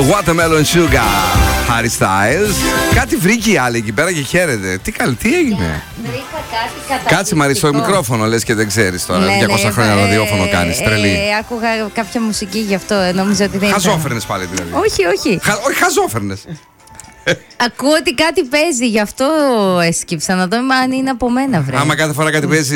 Watermelon Sugar, Harry Styles. Κάτι βρήκε η άλλη εκεί πέρα και χαίρεται. Τι καλή, τι έγινε? Βρήκα κάτι καταπληκτικό. Κάτσε Μαρή στο μικρόφωνο, λες και δεν ξέρεις τώρα. Ναι, 200 χρόνια ραδιόφωνο κάνεις, τρελή. Άκουγα κάποια μουσική, γι' αυτό νόμιζα ότι δεν ήταν. Χαζόφερνες πάλι δηλαδή. Όχι, όχι. Όχι, χαζόφερνες. Ακούω ότι κάτι παίζει, γι' αυτό έσκυψα να δω αν είναι από μένα, βρε. Άμα κάθε φορά κάτι παίζει